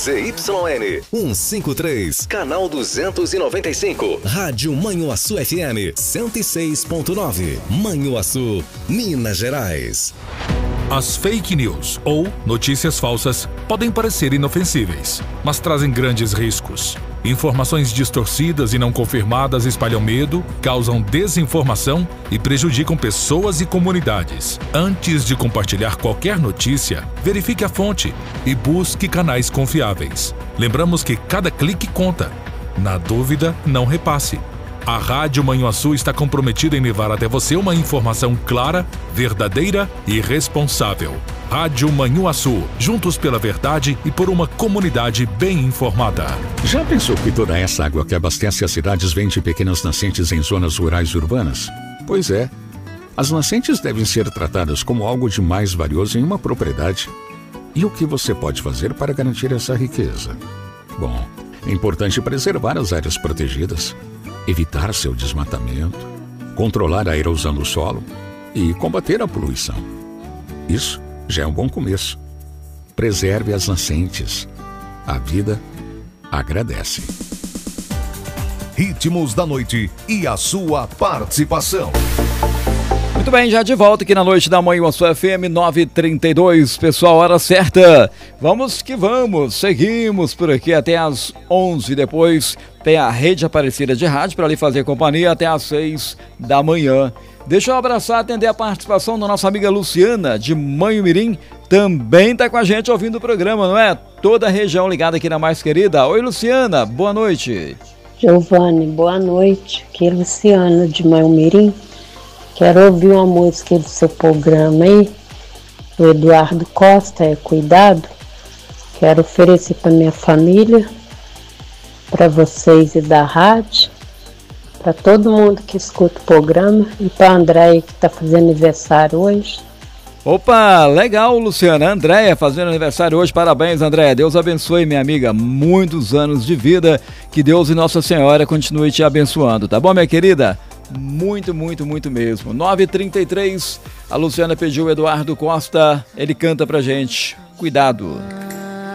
ZYN 153, canal 295. Rádio Manhuaçu FM 106.9. Manhuaçu, Minas Gerais. As fake news ou notícias falsas podem parecer inofensíveis, mas trazem grandes riscos. Informações distorcidas e não confirmadas espalham medo, causam desinformação e prejudicam pessoas e comunidades. Antes de compartilhar qualquer notícia, verifique a fonte e busque canais confiáveis. Lembramos que cada clique conta. Na dúvida, não repasse. A Rádio Manhuaçu está comprometida em levar até você uma informação clara, verdadeira e responsável. Rádio Manhuaçu, juntos pela verdade e por uma comunidade bem informada. Já pensou que toda essa água que abastece as cidades vem de pequenas nascentes em zonas rurais e urbanas? Pois é. As nascentes devem ser tratadas como algo de mais valioso em uma propriedade. E o que você pode fazer para garantir essa riqueza? Bom, é importante preservar as áreas protegidas, evitar seu desmatamento, controlar a erosão do solo e combater a poluição. Isso já é um bom começo. Preserve as nascentes. A vida agradece. Ritmos da noite e a sua participação. Muito bem, já de volta aqui na noite da Manhuaçu FM 9h32, pessoal, hora certa. Vamos que vamos, seguimos por aqui até às 11h, depois tem a Rede Aparecida de Rádio para lhe fazer companhia até às 6 da manhã. Deixa eu abraçar, atender a participação da nossa amiga Luciana, de Manhumirim, também está com a gente ouvindo o programa, não é? Toda a região ligada aqui na Mais Querida. Oi, Luciana, boa noite. Giovanni, boa noite, aqui é Luciana, de Manhumirim. Quero ouvir uma música do seu programa aí, o Eduardo Costa, é Cuidado. Quero oferecer para minha família, para vocês e da rádio, para todo mundo que escuta o programa e para a Andréia que está fazendo aniversário hoje. Opa, legal, Luciana. Andréia fazendo aniversário hoje, parabéns, Andréia. Deus abençoe, minha amiga, muitos anos de vida, que Deus e Nossa Senhora continue te abençoando, tá bom, minha querida? Muito, muito, muito mesmo. 9h33, a Luciana pediu o Eduardo Costa, ele canta pra gente. Cuidado.